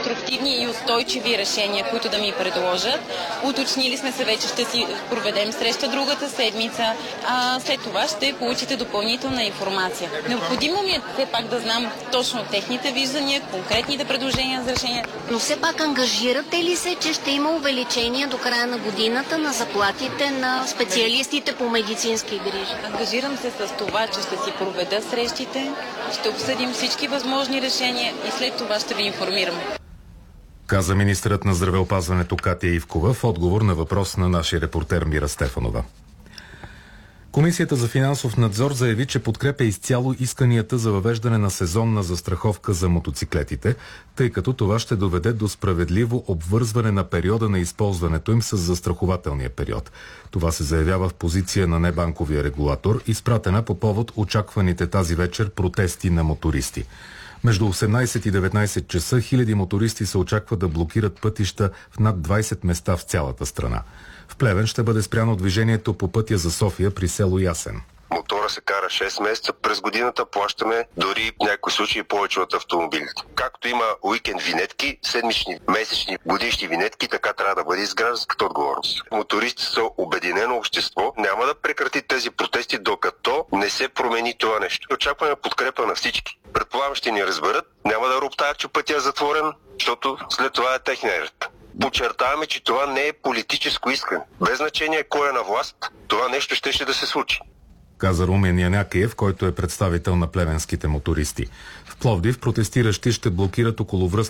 конструктивни и устойчиви решения, които да ми предложат. Уточнили сме се вече, ще си проведем среща другата седмица. След това ще получите допълнителна информация. Необходимо ми е все пак да знам точно техните виждания, конкретните предложения за решения. Но все пак ангажирате ли се, че ще има увеличение до края на годината на заплатите на специалистите по медицински грижи? Ангажирам се с това, че ще си проведа срещите, ще обсъдим всички възможни решения и след това ще ви информирам. Каза министърът на здравеопазването Катя Ивкова в отговор на въпрос на нашия репортер Мира Стефанова. Комисията за финансов надзор заяви, че подкрепя изцяло исканията за въвеждане на сезонна застраховка за мотоциклетите, тъй като това ще доведе до справедливо обвързване на периода на използването им с застрахователния период. Това се заявява в позиция на небанковия регулатор, изпратена по повод очакваните тази вечер протести на мотористи. Между 18 и 19 часа хиляди мотористи се очаква да блокират пътища в над 20 места в цялата страна. В Плевен ще бъде спряно движението по пътя за София при село Ясен. Мотора се кара 6 месеца, през годината плащаме дори в някои случаи повече от автомобилите. Както има уикенд винетки, седмични, месечни, годишни винетки, така трябва да бъде и с гражданската отговорност. Мотористите са обединено общество, няма да прекрати тези протести, докато не се промени това нещо. Очакваме подкрепа на всички. Предполагам, ще ни разберат, няма да роптаят, че пътя е затворен, защото след това е техния ред. Подчертаваме, че това не е политическо искане. Без значение кой е на власт, това нещо ще да се случи. Каза Румен Янакиев, който е представител на плевенските мотористи. В Пловдив протестиращи ще блокират околовръстни